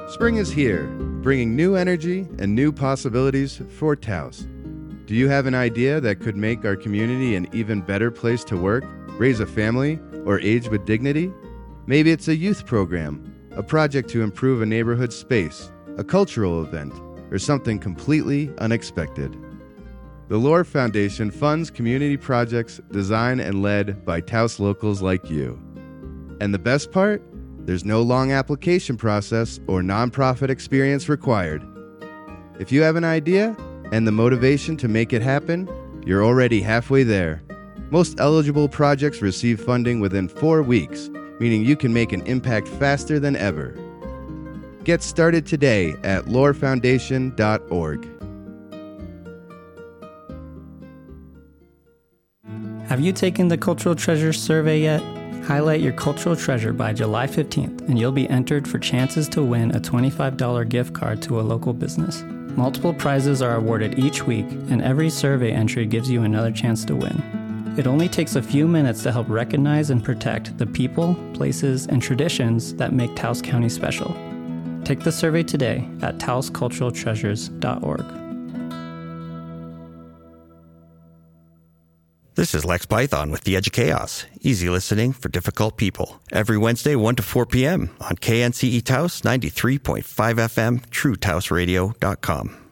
Spring is here, bringing new energy and new possibilities for Taos. Do you have an idea that could make our community an even better place to work, raise a family, or age with dignity? Maybe it's a youth program, a project to improve a neighborhood space, a cultural event, or something completely unexpected. The Lore Foundation funds community projects designed and led by Taos locals like you. And the best part? There's no long application process or nonprofit experience required. If you have an idea and the motivation to make it happen, you're already halfway there. Most eligible projects receive funding within 4 weeks, meaning you can make an impact faster than ever. Get started today at lorefoundation.org. Have you taken the Cultural Treasure survey yet? Highlight your cultural treasure by July 15th, and you'll be entered for chances to win a $25 gift card to a local business. Multiple prizes are awarded each week, and every survey entry gives you another chance to win. It only takes a few minutes to help recognize and protect the people, places, and traditions that make Taos County special. Take the survey today at taosculturaltreasures.org. This is Lex Python with The Edge of Chaos. Easy listening for difficult people. Every Wednesday, 1 to 4 p.m. on KNCE Taos 93.5 FM, TrueTaosRadio.com.